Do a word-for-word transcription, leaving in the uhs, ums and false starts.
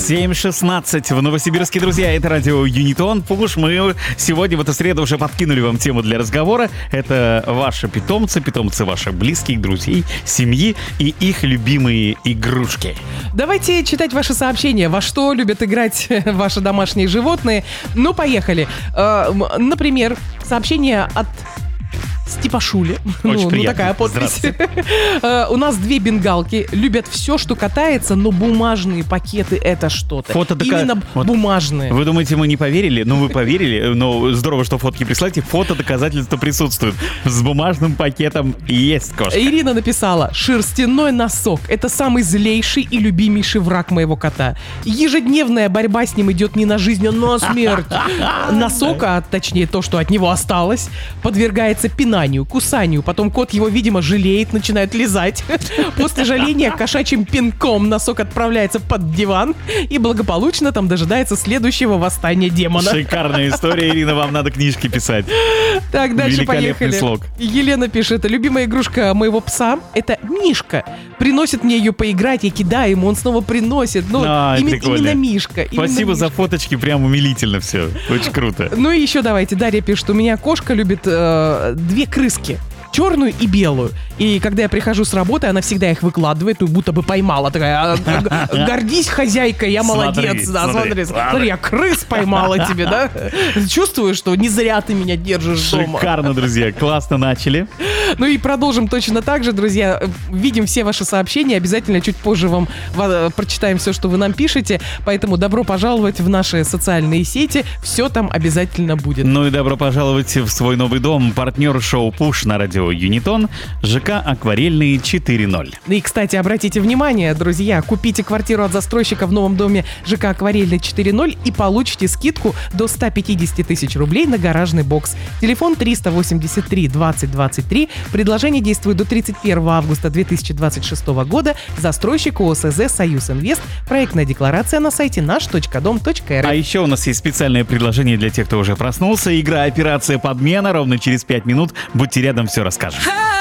семь шестнадцать в Новосибирске, друзья, это радио Юнитон. Пуш, мы сегодня в эту среду уже подкинули вам тему для разговора. Это ваши питомцы, питомцы ваших близких, друзей, семьи и их любимые игрушки. Давайте читать ваши сообщения. Во что любят играть ваши домашние животные? Ну, поехали. Например, сообщение от Степашули. Очень ну, приятно. Ну, такая подпись. У нас две бенгалки. Любят все, что катается, но бумажные пакеты — это что-то. Фото дока... Именно вот. бумажные. Вы думаете, мы не поверили? Ну, вы поверили, но здорово, что фотки присылаете. Фото доказательства присутствуют. С бумажным пакетом есть кошка. Ирина написала: шерстяной носок — это самый злейший и любимейший враг моего кота. Ежедневная борьба с ним идет не на жизнь, а на смерть. Носок, а точнее то, что от него осталось, подвергается пинанию, кусанию. Потом кот его, видимо, жалеет, начинает лизать. После жаления кошачьим пинком носок отправляется под диван и благополучно там дожидается следующего восстания демона. Шикарная история, Ирина, вам надо книжки писать. Так, дальше поехали. Слог. Елена пишет: любимая игрушка моего пса — это Мишка. Приносит мне ее поиграть, я кидаю ему, он снова приносит. Ну, а, именно, именно Мишка. Спасибо именно за Мишка. фоточки, прям умилительно все. Очень круто. Ну и еще давайте, Дарья пишет: у меня кошка любит э, две крыски. Черную и белую. И когда я прихожу с работы, она всегда их выкладывает, ну, будто бы поймала. Такая: гордись, хозяйка, я молодец. Смотри, да, смотри, смотри, смотри, я крыс поймала тебе, да? Чувствую, что не зря ты меня держишь дома. Шикарно, друзья, классно начали. Ну и продолжим точно так же, друзья. Видим все ваши сообщения. Обязательно чуть позже вам прочитаем все, что вы нам пишете. Поэтому добро пожаловать в наши социальные сети. Все там обязательно будет. Ну и добро пожаловать в свой новый дом. Партнер шоу «Пуш» на радио Юнитон, ЖК «Акварельный» четыре ноль. И, кстати, обратите внимание, друзья, купите квартиру от застройщика в новом доме ЖК «Акварельный» четыре ноль и получите скидку до сто пятьдесят тысяч рублей на гаражный бокс. Телефон триста восемьдесят три двадцать двадцать три. Предложение действует до тридцать первого августа две тысячи двадцать шестого года. Застройщик ОСЗ «Союз Инвест». Проектная декларация на сайте наш точка дом точка эр эф. А еще у нас есть специальное предложение для тех, кто уже проснулся. Игра «Операция подмена». Ровно через пять минут. Будьте рядом, все расскажем.